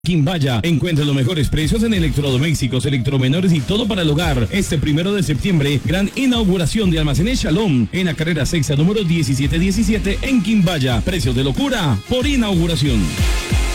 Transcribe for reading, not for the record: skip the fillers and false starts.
Quimbaya, encuentra los mejores precios en electrodomésticos, electromenores y todo para el hogar. Este 1 de septiembre, gran inauguración de Almacenes Shalom en la carrera sexta número 1717 en Quimbaya. Precios de locura por inauguración.